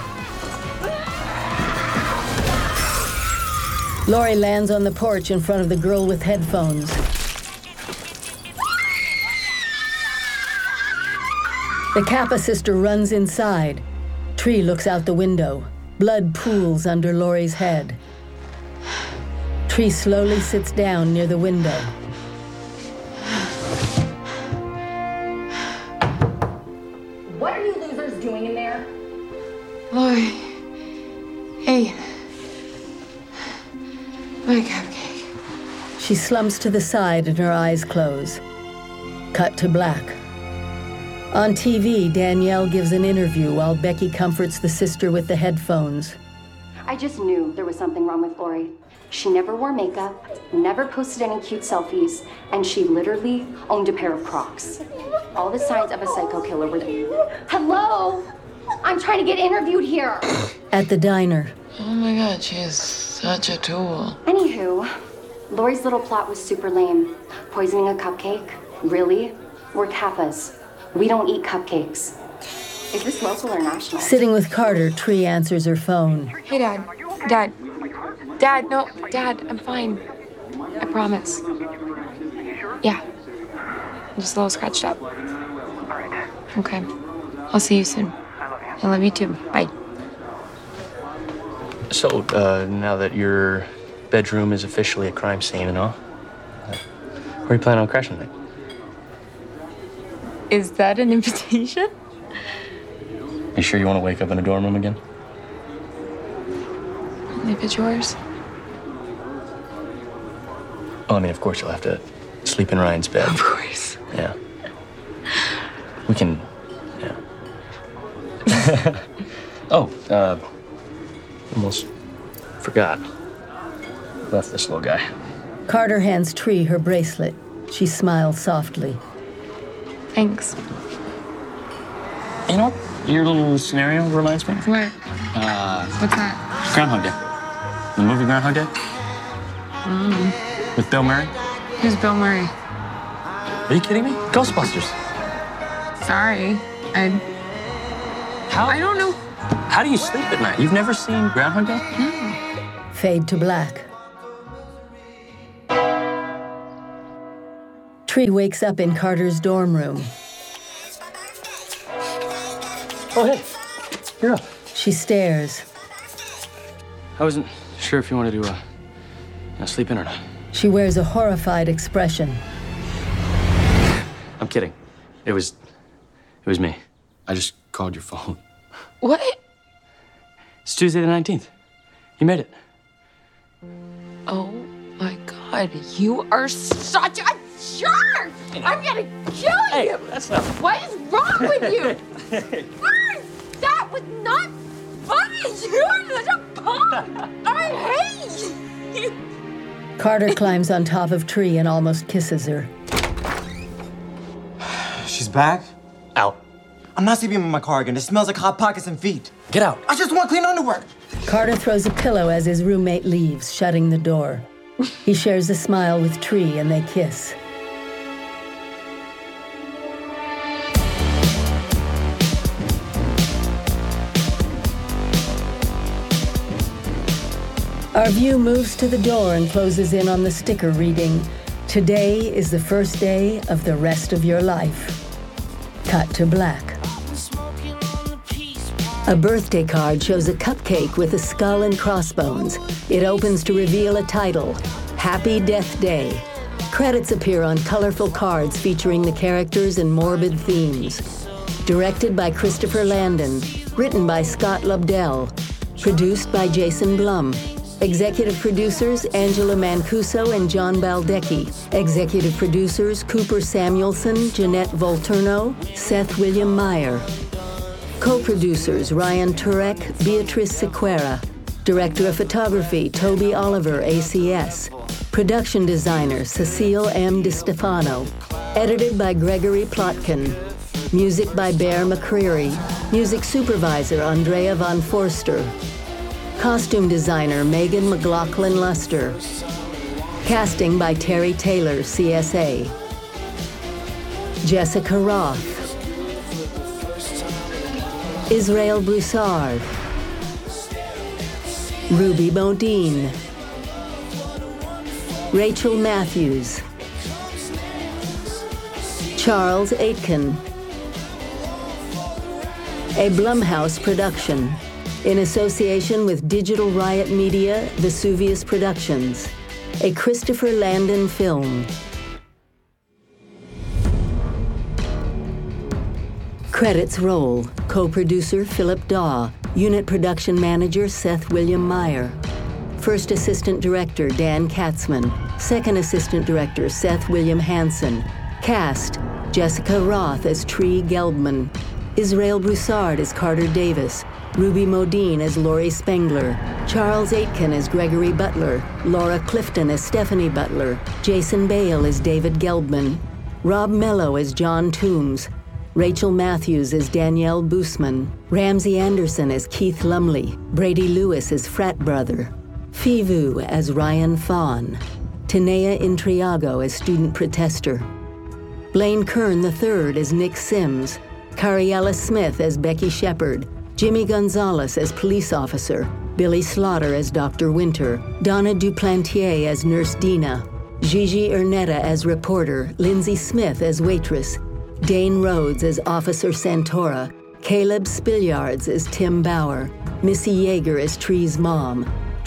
[SPEAKER 1] Lori lands on the porch in front of the girl with headphones. The Kappa sister runs inside. Tree looks out the window. Blood pools under Lori's head. Tree slowly sits down near the window.
[SPEAKER 9] What are you losers doing in there?
[SPEAKER 8] Lori. Hey. My cupcake.
[SPEAKER 1] She slumps to the side and her eyes close. Cut to black. On TV, Danielle gives an interview while Becky comforts the sister with the headphones.
[SPEAKER 9] I just knew there was something wrong with Lori. She never wore makeup, never posted any cute selfies, and she literally owned a pair of Crocs. All the signs of a psycho killer were there. Hello? I'm trying to get interviewed here.
[SPEAKER 1] At the diner.
[SPEAKER 8] Oh my god, she is such a tool.
[SPEAKER 9] Anywho, Lori's little plot was super lame. Poisoning a cupcake? Really? We're Kappas. We don't eat cupcakes. Is this local or national?
[SPEAKER 1] Sitting with Carter, Tree answers her phone.
[SPEAKER 8] Hey, Dad. Dad. Dad, no. Dad, I'm fine. I promise. Yeah. I'm just a little scratched up. Okay. I'll see you soon. I love you too. Bye.
[SPEAKER 6] So, now that your bedroom is officially a crime scene and all, where are you planning on crashing tonight?
[SPEAKER 8] Is that an invitation?
[SPEAKER 6] You sure you want to wake up in a dorm room again?
[SPEAKER 8] Only if it's yours.
[SPEAKER 6] Oh, I mean, of course you'll have to sleep in Ryan's bed.
[SPEAKER 8] Of course.
[SPEAKER 6] Yeah. We can, yeah. Oh, almost forgot. Left this little guy.
[SPEAKER 1] Carter hands Tree her bracelet. She smiles softly.
[SPEAKER 8] Thanks.
[SPEAKER 6] You know what your little scenario reminds me of?
[SPEAKER 8] What? What's that?
[SPEAKER 6] Groundhog Day. The movie Groundhog Day? With Bill Murray?
[SPEAKER 8] Who's Bill Murray?
[SPEAKER 6] Are you kidding me? Ghostbusters.
[SPEAKER 8] Sorry.
[SPEAKER 6] How?
[SPEAKER 8] I don't know.
[SPEAKER 6] How do you sleep at night? You've never seen Groundhog Day?
[SPEAKER 9] No.
[SPEAKER 1] Fade to black. Tree wakes up in Carter's dorm room.
[SPEAKER 6] Oh, hey. You're up.
[SPEAKER 1] She stares.
[SPEAKER 6] I wasn't sure if you wanted to, sleep in or not.
[SPEAKER 1] She wears a horrified expression.
[SPEAKER 6] I'm kidding. It was me. I just called your phone.
[SPEAKER 9] What?
[SPEAKER 6] It's Tuesday the 19th. You made it.
[SPEAKER 9] Oh my God, you are such a jerk! I'm gonna kill you!
[SPEAKER 6] That's not...
[SPEAKER 9] What is wrong with you? That was not funny! You're such a punk! I hate you!
[SPEAKER 1] Carter climbs on top of Tree and almost kisses her.
[SPEAKER 14] She's back?
[SPEAKER 6] Out.
[SPEAKER 14] I'm not sleeping in my car again. It smells like Hot Pockets and feet.
[SPEAKER 6] Get out.
[SPEAKER 14] I just want clean underwear.
[SPEAKER 1] Carter throws a pillow as his roommate leaves, shutting the door. He shares a smile with Tree and they kiss. Our view moves to the door and closes in on the sticker reading, "Today is the first day of the rest of your life." Cut to black. A birthday card shows a cupcake with a skull and crossbones. It opens to reveal a title, Happy Death Day. Credits appear on colorful cards featuring the characters and morbid themes. Directed by Christopher Landon. Written by Scott Lobdell. Produced by Jason Blum. Executive producers Angela Mancuso and John Baldecchi. Executive producers Cooper Samuelson, Jeanette Volturno, Seth William Meyer. Co-producers Ryan Turek, Beatrice Sequeira. Director of Photography Toby Oliver, ACS. Production designer Cecile M. DiStefano. Edited by Gregory Plotkin. Music by Bear McCreary. Music supervisor Andrea Von Forster. Costume designer Megan McLaughlin Luster. Casting by Terry Taylor, CSA. Jessica Roth. Israel Broussard. Ruby Modine. Rachel Matthews. Charles Aitken. A Blumhouse production. In association with Digital Riot Media, Vesuvius Productions. A Christopher Landon film. Credits roll. Co-producer Philip Daw. Unit production manager Seth William Meyer. First assistant director Dan Katzman. Second assistant director Seth William Hansen. Cast: Jessica Roth as Tree Gelbman. Israel Broussard as Carter Davis. Ruby Modine as Laurie Spengler, Charles Aitken as Gregory Butler, Laura Clifton as Stephanie Butler, Jason Bale as David Gelbman, Rob Mello as John Toombs, Rachel Matthews as Danielle Boosman, Ramsey Anderson as Keith Lumley, Brady Lewis as Frat Brother, Fivu as Ryan Fawn, Tanea Intriago as Student Protester, Blaine Kern III as Nick Sims, Cariella Smith as Becky Shepard, Jimmy Gonzalez as police officer, Billy Slaughter as Dr. Winter, Donna Duplantier as Nurse Dina, Gigi Ernetta as reporter, Lindsay Smith as waitress, Dane Rhodes as Officer Santora, Caleb Spilliards as Tim Bauer, Missy Yeager as Tree's mom,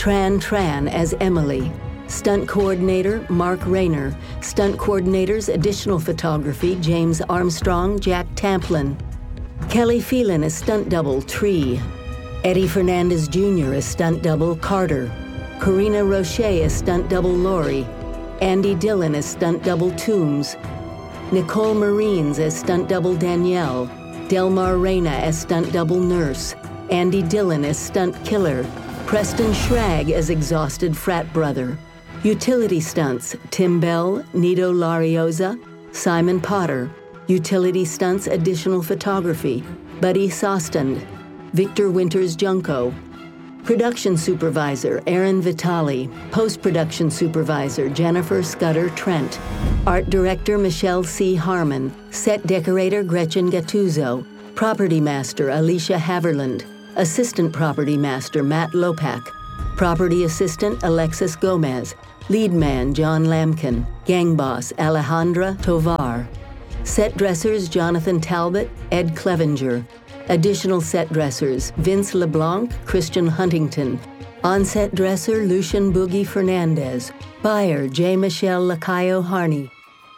[SPEAKER 1] Tran as Emily, Stunt coordinator Mark Rayner, stunt coordinators additional photography James Armstrong, Jack Tamplin, Kelly Phelan as stunt double Tree, Eddie Fernandez Jr. as stunt double Carter, Karina Roche as stunt double Laurie, Andy Dillon as stunt double Toombs, Nicole Marines as stunt double Danielle, Delmar Reyna as stunt double Nurse, Andy Dillon as stunt killer, Preston Schrag as exhausted frat brother. Utility stunts, Tim Bell, Nito Larioza, Simon Potter. Utility stunts additional photography, Buddy Sostand, Victor Winters Junko. Production supervisor, Aaron Vitale. Post-production supervisor, Jennifer Scudder Trent. Art director, Michelle C. Harmon. Set decorator, Gretchen Gattuso. Property master, Alicia Haverland. Assistant Property Master Matt Lopak, Property Assistant Alexis Gomez, Lead Man John Lamkin, Gang Boss Alejandra Tovar, Set Dressers Jonathan Talbot, Ed Clevenger, Additional Set Dressers Vince LeBlanc, Christian Huntington, On-Set Dresser Lucian Boogie Fernandez, Buyer J. Michelle Lacayo Harney.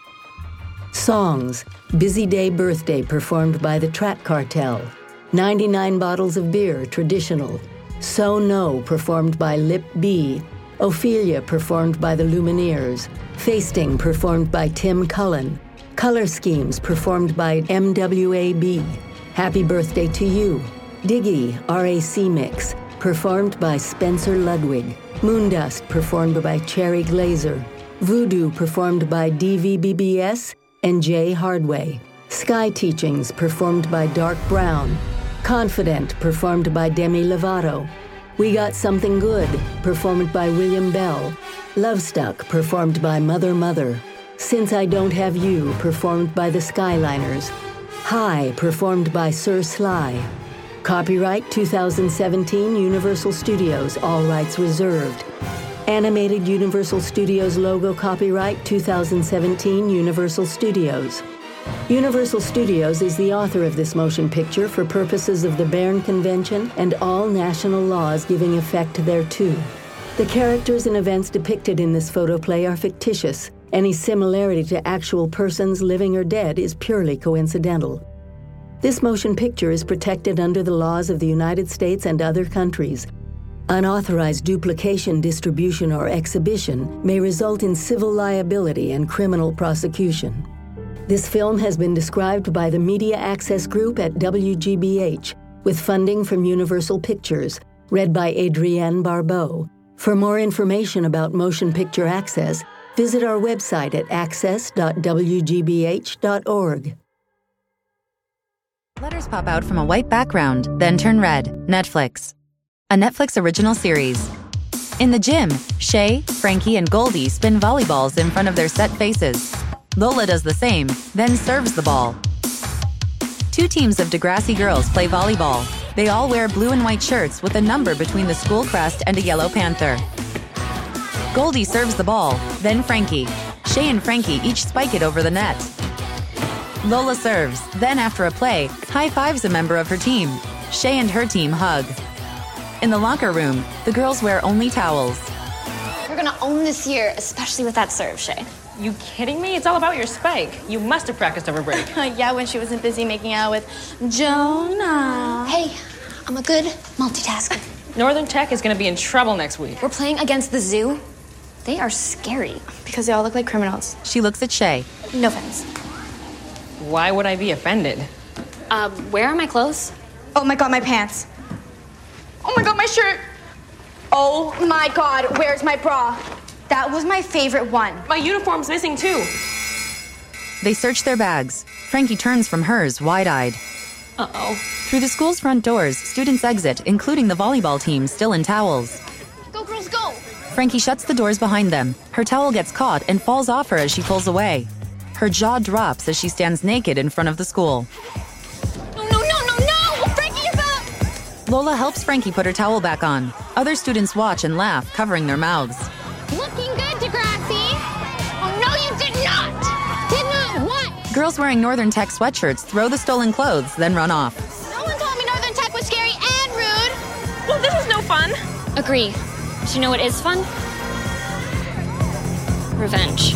[SPEAKER 1] Songs: Busy Day Birthday performed by the Track Cartel, 99 Bottles of Beer Traditional, So No performed by Lip B, Ophelia performed by the Lumineers, Feasting performed by Tim Cullen, Color Schemes performed by MWAB, Happy Birthday to You, Diggy RAC Mix performed by Spencer Ludwig, Moondust performed by Cherry Glazer, Voodoo performed by DVBBS and Jay Hardway, Sky Teachings performed by Dark Brown, Confident performed by Demi Lovato, We Got Something Good performed by William Bell, Love Stuck performed by Mother Mother, Since I Don't Have You performed by the Skyliners, High performed by Sir Sly. Copyright 2017 Universal Studios, all rights reserved. Animated Universal Studios logo copyright 2017 Universal Studios. Universal Studios is the author of this motion picture for purposes of the Berne Convention and all national laws giving effect thereto. The characters and events depicted in this photoplay are fictitious. Any similarity to actual persons, living or dead, is purely coincidental. This motion picture is protected under the laws of the United States and other countries. Unauthorized duplication, distribution, or exhibition may result in civil liability and criminal prosecution. This film has been described by the Media Access Group at WGBH, with funding from Universal Pictures, read by Adrienne Barbeau. For more information about motion picture access, visit our website at access.wgbh.org.
[SPEAKER 15] Letters pop out from a white background, then turn red. Netflix. A Netflix original series. In the gym, Shay, Frankie, and Goldie spin volleyballs in front of their set faces. Lola does the same, then serves the ball. Two teams of Degrassi girls play volleyball. They all wear blue and white shirts with a number between the school crest and a yellow panther. Goldie serves the ball, then Frankie. Shay and Frankie each spike it over the net. Lola serves, then after a play, high-fives a member of her team. Shay and her team hug. In the locker room, the girls wear only towels.
[SPEAKER 16] We're gonna own this year, especially with that serve, Shay.
[SPEAKER 17] You kidding me? It's all about your spike. You must have practiced over break.
[SPEAKER 16] Yeah, when she wasn't busy making out with Jonah. Hey, I'm a good multitasker.
[SPEAKER 17] Northern Tech is gonna be in trouble next week.
[SPEAKER 16] We're playing against the zoo. They are scary because they all look like criminals.
[SPEAKER 15] She looks at Shay.
[SPEAKER 16] No offense.
[SPEAKER 17] Why would I be offended?
[SPEAKER 16] Where are my clothes?
[SPEAKER 12] Oh my god, my pants. Oh my god, my shirt. Oh my god, where's my bra? That was my favorite one.
[SPEAKER 17] My uniform's missing too.
[SPEAKER 15] They search their bags. Frankie turns from hers, wide-eyed.
[SPEAKER 17] Uh-oh.
[SPEAKER 15] Through the school's front doors, students exit, including the volleyball team still in towels.
[SPEAKER 16] Go, girls, go!
[SPEAKER 15] Frankie shuts the doors behind them. Her towel gets caught and falls off her as she pulls away. Her jaw drops as she stands naked in front of the school.
[SPEAKER 16] No! Frankie is up!
[SPEAKER 15] Lola helps Frankie put her towel back on. Other students watch and laugh, covering their mouths.
[SPEAKER 16] Looking good, Degrassi! Oh, no, you did not! Did not what?
[SPEAKER 15] Girls wearing Northern Tech sweatshirts throw the stolen clothes, then run off.
[SPEAKER 16] No one told me Northern Tech was scary and rude!
[SPEAKER 17] Well, this is no fun.
[SPEAKER 16] Agree. Do you know what is fun? Revenge.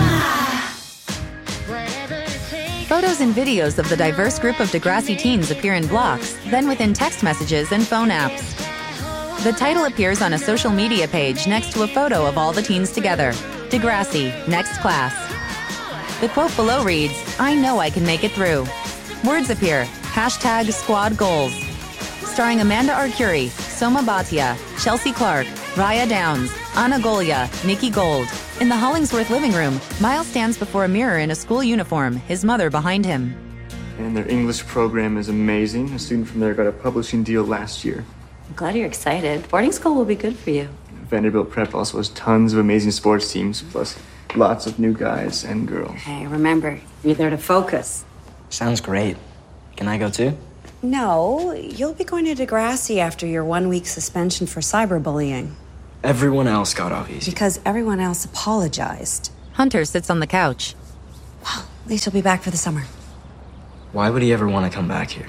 [SPEAKER 15] Photos and videos of the diverse group of Degrassi teens appear in blocks, then within text messages and phone apps. The title appears on a social media page next to a photo of all the teens together. Degrassi, next class. The quote below reads, "I know I can make it through." Words appear, #SquadGoals. Starring Amanda Arcuri, Soma Bhatia, Chelsea Clark, Raya Downs, Anna Golia, Nikki Gold. In the Hollingsworth living room, Miles stands before a mirror in a school uniform, his mother behind him.
[SPEAKER 18] And their English program is amazing. A student from there got a publishing deal last year.
[SPEAKER 19] I'm glad you're excited. Boarding school will be good for you.
[SPEAKER 18] Vanderbilt Prep also has tons of amazing sports teams, plus lots of new guys and girls.
[SPEAKER 19] Hey, remember, you're there to focus.
[SPEAKER 6] Sounds great. Can I go too?
[SPEAKER 20] No, you'll be going to Degrassi after your 1-week suspension for cyberbullying.
[SPEAKER 6] Everyone else got off easy.
[SPEAKER 20] Because everyone else apologized.
[SPEAKER 15] Hunter sits on the couch.
[SPEAKER 20] Well, at least you'll be back for the summer.
[SPEAKER 6] Why would he ever want to come back here?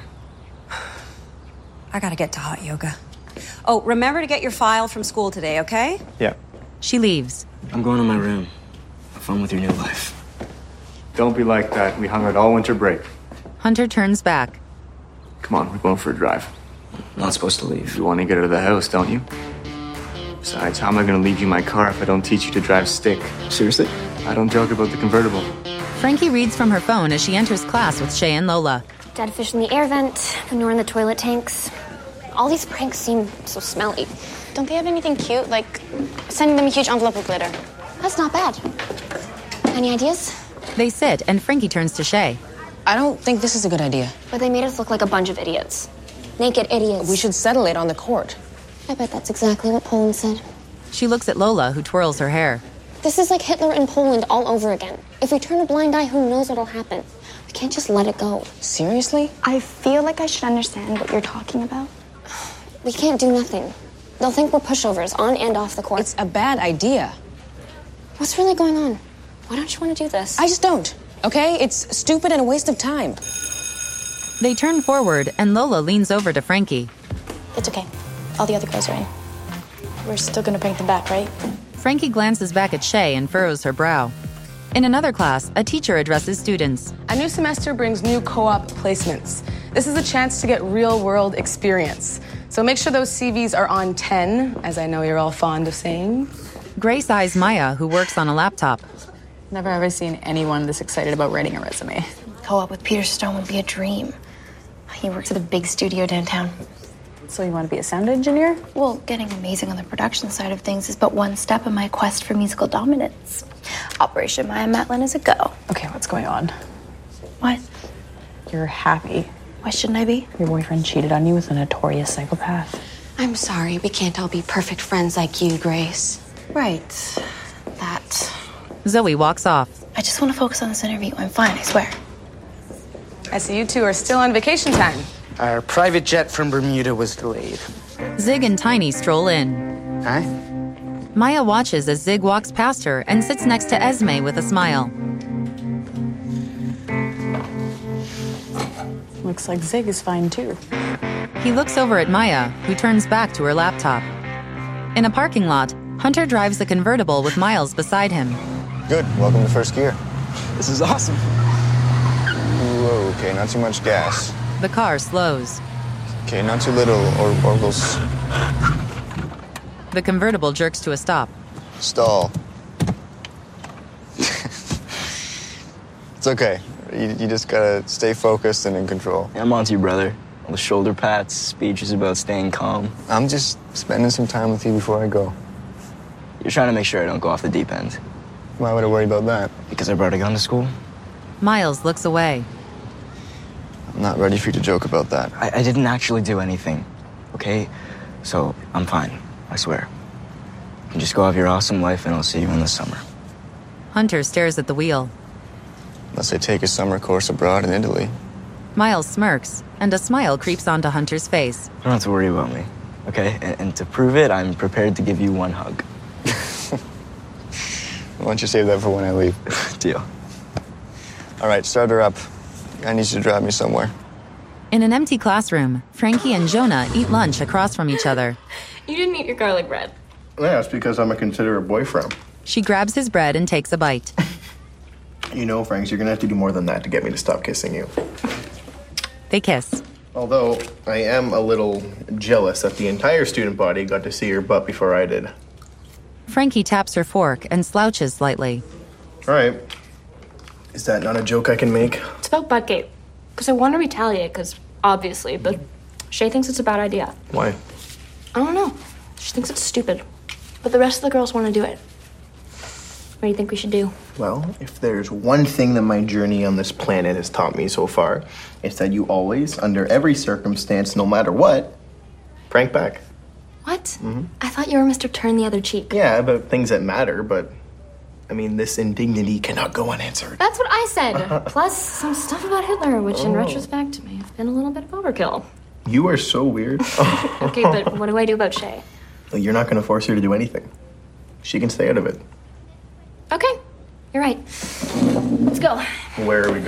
[SPEAKER 20] I gotta get to hot yoga. Oh, remember to get your file from school today, okay?
[SPEAKER 18] Yeah.
[SPEAKER 15] She leaves.
[SPEAKER 6] I'm going to my room. Have fun with your new life.
[SPEAKER 18] Don't be like that. We hung out all winter break.
[SPEAKER 15] Hunter turns back.
[SPEAKER 18] Come on, we're going for a drive.
[SPEAKER 6] I'm not supposed to leave.
[SPEAKER 18] You want to get out of the house, don't you? Besides, how am I going to leave you my car if I don't teach you to drive stick?
[SPEAKER 6] Seriously?
[SPEAKER 18] I don't joke about the convertible.
[SPEAKER 15] Frankie reads from her phone as she enters class with Shay and Lola.
[SPEAKER 21] Dead fish in the air vent, manure in the toilet tanks. All these pranks seem so smelly.
[SPEAKER 16] Don't they have anything cute, like sending them a huge envelope of glitter?
[SPEAKER 21] That's not bad. Any ideas?
[SPEAKER 15] They sit, and Frankie turns to Shay.
[SPEAKER 22] I don't think this is a good idea.
[SPEAKER 21] But they made us look like a bunch of idiots. Naked idiots.
[SPEAKER 22] We should settle it on the court.
[SPEAKER 21] I bet that's exactly what Poland said.
[SPEAKER 15] She looks at Lola, who twirls her hair.
[SPEAKER 21] This is like Hitler in Poland all over again. If we turn a blind eye, who knows what'll happen? We can't just let it go.
[SPEAKER 22] Seriously?
[SPEAKER 16] I feel like I should understand what you're talking about.
[SPEAKER 21] We can't do nothing. They'll think we're pushovers on and off the court.
[SPEAKER 22] It's a bad idea.
[SPEAKER 21] What's really going on? Why don't you want to do this?
[SPEAKER 22] I just don't, okay? It's stupid and a waste of time.
[SPEAKER 15] They turn forward, and Lola leans over to Frankie.
[SPEAKER 16] It's okay. All the other girls are in. We're still gonna bring them back, right?
[SPEAKER 15] Frankie glances back at Shay and furrows her brow. In another class, a teacher addresses students.
[SPEAKER 23] A new semester brings new co-op placements. This is a chance to get real-world experience. So make sure those CVs are on 10, as I know you're all fond of saying.
[SPEAKER 15] Grace eyes Maya, who works on a laptop.
[SPEAKER 24] Never ever seen anyone this excited about writing a resume.
[SPEAKER 16] Co-op with Peter Stone would be a dream. He works at a big studio downtown.
[SPEAKER 24] So you want to be a sound engineer?
[SPEAKER 16] Well, getting amazing on the production side of things is but one step in my quest for musical dominance. Operation Maya Matlin is a go.
[SPEAKER 24] Okay, what's going on?
[SPEAKER 16] What?
[SPEAKER 24] You're happy.
[SPEAKER 16] Why shouldn't I be?
[SPEAKER 24] Your boyfriend cheated on you with a notorious psychopath.
[SPEAKER 21] I'm sorry, we can't all be perfect friends like you, Grace.
[SPEAKER 16] Right. That.
[SPEAKER 15] Zoe walks off.
[SPEAKER 16] I just want to focus on this interview. I'm fine, I swear.
[SPEAKER 23] I see you two are still on vacation time.
[SPEAKER 25] Our private jet from Bermuda was delayed.
[SPEAKER 15] Zig and Tiny stroll in.
[SPEAKER 25] Hi.
[SPEAKER 15] Maya watches as Zig walks past her and sits next to Esme with a smile.
[SPEAKER 24] Looks like Zig is fine too.
[SPEAKER 15] He looks over at Maya, who turns back to her laptop. In a parking lot, Hunter drives the convertible with Miles beside him.
[SPEAKER 26] Good. Welcome to first gear.
[SPEAKER 6] This is awesome.
[SPEAKER 26] Whoa, okay, not too much gas.
[SPEAKER 15] The car slows.
[SPEAKER 26] Okay, not too little, or we'll
[SPEAKER 15] The convertible jerks to a stop.
[SPEAKER 26] Stall. It's okay. You just gotta stay focused and in control.
[SPEAKER 6] I'm on to you, brother. All the shoulder pats, speeches about staying calm.
[SPEAKER 26] I'm just spending some time with you before I go.
[SPEAKER 6] You're trying to make sure I don't go off the deep end.
[SPEAKER 26] Why would I worry about that?
[SPEAKER 6] Because I brought a gun to school.
[SPEAKER 15] Miles looks away.
[SPEAKER 26] I'm not ready for you to joke about that.
[SPEAKER 6] I didn't actually do anything, okay? So I'm fine, I swear. You just go have your awesome life and I'll see you in the summer.
[SPEAKER 15] Hunter stares at the wheel.
[SPEAKER 26] Unless I take a summer course abroad in Italy.
[SPEAKER 15] Miles smirks, and a smile creeps onto Hunter's face.
[SPEAKER 6] You don't have to worry about me, okay? And to prove it, I'm prepared to give you one hug.
[SPEAKER 26] Why don't you save that for when I leave?
[SPEAKER 6] Deal.
[SPEAKER 26] All right, start her up. I need you to drive me somewhere.
[SPEAKER 15] In an empty classroom, Frankie and Jonah eat lunch across from each other.
[SPEAKER 16] You didn't eat your garlic bread.
[SPEAKER 27] Yeah, it's because I'm a considerate boyfriend.
[SPEAKER 15] She grabs his bread and takes a bite.
[SPEAKER 27] You know, Franks, you're gonna have to do more than that to get me to stop kissing you.
[SPEAKER 15] They kiss.
[SPEAKER 27] Although, I am a little jealous that the entire student body got to see your butt before I did.
[SPEAKER 15] Frankie taps her fork and slouches slightly.
[SPEAKER 27] All right. Is that not a joke I can make?
[SPEAKER 16] It's about Buttgate. Because I want to retaliate, because obviously, but Shay thinks it's a bad idea.
[SPEAKER 27] Why?
[SPEAKER 16] I don't know. She thinks it's stupid. But the rest of the girls want to do it. What do you think we should do?
[SPEAKER 27] Well, if there's one thing that my journey on this planet has taught me so far, it's that you always, under every circumstance, no matter what, prank back.
[SPEAKER 16] What? I thought you were Mr. Turn the Other Cheek.
[SPEAKER 27] Yeah, about things that matter, but I mean, this indignity cannot go unanswered.
[SPEAKER 3] That's what I said. Plus, some stuff about Hitler, which in retrospect may have been a little bit of overkill.
[SPEAKER 27] You are so weird.
[SPEAKER 3] Okay, but what do I do about Shay?
[SPEAKER 27] You're not going to force her to do anything. She can stay out of it.
[SPEAKER 3] Okay, you're right. Let's go.
[SPEAKER 27] Where are we going?